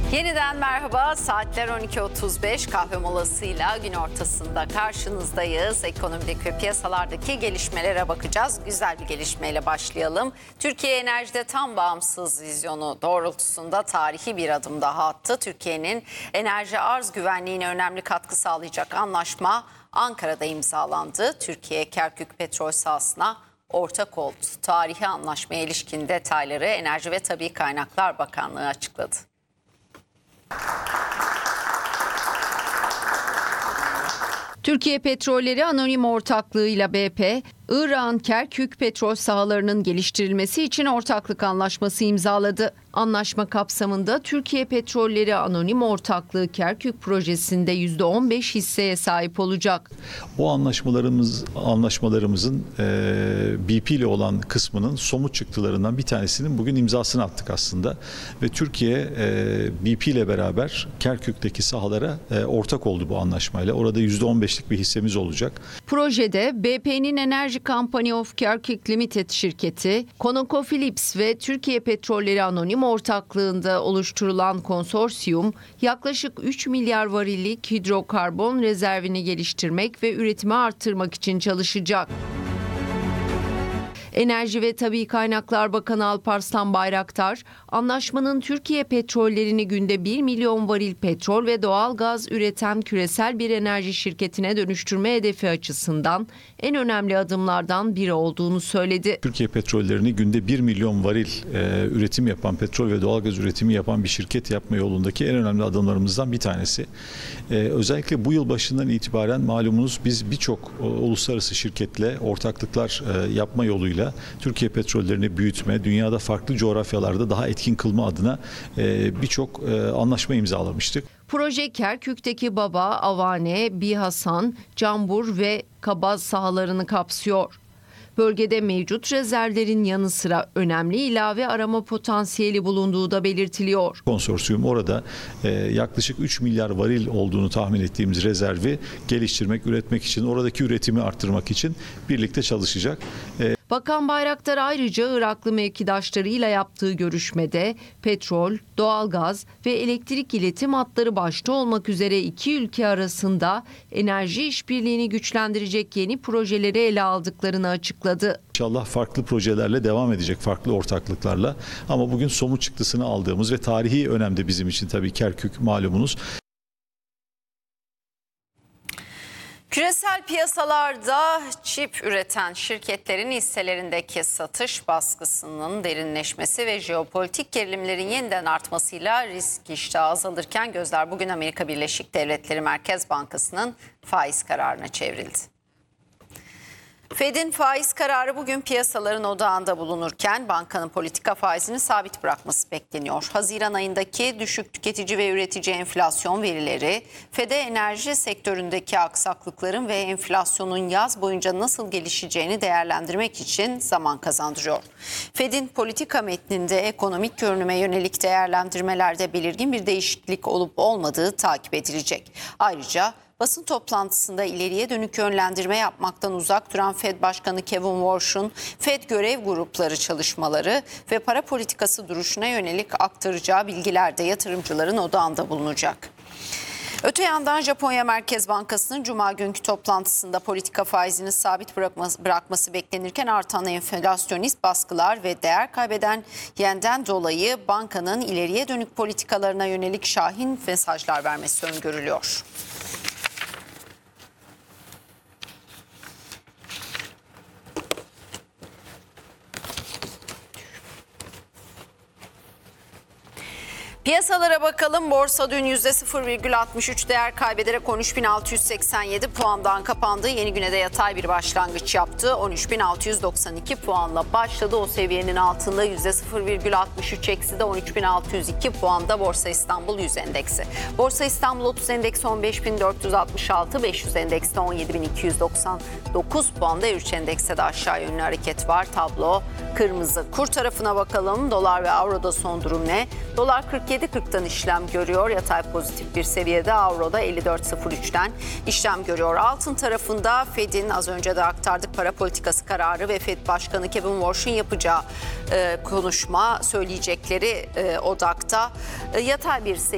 Yeniden merhaba. Saatler 12.35, kahve molasıyla gün ortasında karşınızdayız. Ekonomideki ve piyasalardaki gelişmelere bakacağız. Güzel bir gelişmeyle başlayalım. Türkiye enerjide tam bağımsız vizyonu doğrultusunda tarihi bir adım daha attı. Türkiye'nin enerji arz güvenliğine önemli katkı sağlayacak anlaşma Ankara'da imzalandı. Türkiye Kerkük petrol sahasına ortak oldu. Tarihi anlaşmaya ilişkin detayları Enerji ve Tabii Kaynaklar Bakanlığı açıkladı. Türkiye Petrolleri Anonim Ortaklığı'yla BP, İran Kerkük petrol sahalarının geliştirilmesi için ortaklık anlaşması imzaladı. Anlaşma kapsamında Türkiye Petrolleri Anonim Ortaklığı Kerkük projesinde %15 hisseye sahip olacak. O anlaşmalarımızın BP ile olan kısmının somut çıktılarından bir tanesinin bugün imzasını attık aslında. Ve Türkiye BP ile beraber Kerkük'teki sahalara ortak oldu bu anlaşmayla. Orada %15'lik bir hissemiz olacak. Projede BP'nin Energy Company of Kerkük Limited şirketi, ConocoPhillips ve Türkiye Petrolleri Anonim Ortaklığı'nda oluşturulan konsorsiyum yaklaşık 3 milyar varillik hidrokarbon rezervini geliştirmek ve üretimi arttırmak için çalışacak. Enerji ve Tabii Kaynaklar Bakanı Alparslan Bayraktar, anlaşmanın Türkiye petrollerini günde 1 milyon varil petrol ve doğal gaz üreten küresel bir enerji şirketine dönüştürme hedefi açısından en önemli adımlardan biri olduğunu söyledi. Türkiye petrollerini günde 1 milyon varil üretim yapan, petrol ve doğal gaz üretimi yapan bir şirket yapma yolundaki en önemli adımlarımızdan bir tanesi. Özellikle bu yıl başından itibaren malumunuz biz birçok uluslararası şirketle ortaklıklar yapma yoluyla Türkiye petrollerini büyütme, dünyada farklı coğrafyalarda daha etkin kılma adına birçok anlaşma imzalamıştık. Proje Kerkük'teki Baba, Avane, Bihasan, Cambur ve Kabaz sahalarını kapsıyor. Bölgede mevcut rezervlerin yanı sıra önemli ilave arama potansiyeli bulunduğu da belirtiliyor. Konsorsiyum orada yaklaşık 3 milyar varil olduğunu tahmin ettiğimiz rezervi geliştirmek, üretmek için, oradaki üretimi arttırmak için birlikte çalışacak. Bakan Bayraktar ayrıca Iraklı mevkidaşlarıyla yaptığı görüşmede petrol, doğalgaz ve elektrik iletim hatları başta olmak üzere iki ülke arasında enerji işbirliğini güçlendirecek yeni projeleri ele aldıklarını açıkladı. İnşallah farklı projelerle devam edecek, farklı ortaklıklarla, ama bugün somut çıktısını aldığımız ve tarihi önemde bizim için tabii Kerkük malumunuz. Küresel piyasalarda çip üreten şirketlerin hisselerindeki satış baskısının derinleşmesi ve jeopolitik gerilimlerin yeniden artmasıyla risk iştahı azalırken gözler bugün Amerika Birleşik Devletleri Merkez Bankası'nın faiz kararına çevrildi. Fed'in faiz kararı bugün piyasaların odağında bulunurken bankanın politika faizini sabit bırakması bekleniyor. Haziran ayındaki düşük tüketici ve üretici enflasyon verileri Fed'e enerji sektöründeki aksaklıkların ve enflasyonun yaz boyunca nasıl gelişeceğini değerlendirmek için zaman kazandırıyor. Fed'in politika metninde ekonomik görünüme yönelik değerlendirmelerde belirgin bir değişiklik olup olmadığı takip edilecek. Ayrıca basın toplantısında ileriye dönük yönlendirme yapmaktan uzak duran Fed Başkanı Kevin Warsh'un Fed görev grupları çalışmaları ve para politikası duruşuna yönelik aktaracağı bilgiler de yatırımcıların odağında bulunacak. Öte yandan Japonya Merkez Bankası'nın Cuma günkü toplantısında politika faizini sabit bırakması beklenirken artan enflasyonist baskılar ve değer kaybeden yenden dolayı bankanın ileriye dönük politikalarına yönelik şahin mesajlar vermesi öngörülüyor. Piyasalara bakalım. Borsa dün %0,63 değer kaybederek 13.687 puandan kapandı. Yeni güne de yatay bir başlangıç yaptı. 13.692 puanla başladı. O seviyenin altında %0,63 eksi de 13.602 puanda Borsa İstanbul 100 endeksi. Borsa İstanbul 30 endeksi 15.466, 500 endekste 17.299 puanda. 3 endekste de aşağı yönlü hareket var. Tablo kırmızı. Kur tarafına bakalım. Dolar ve avroda son durum ne? Dolar 47.40'tan işlem görüyor. Yatay pozitif bir seviyede. Avroda 54.03'ten işlem görüyor. Altın tarafında Fed'in az önce de aktardık para politikası kararı ve Fed Başkanı Kevin Warsh'un yapacağı konuşma, söyleyecekleri odakta. Yatay bir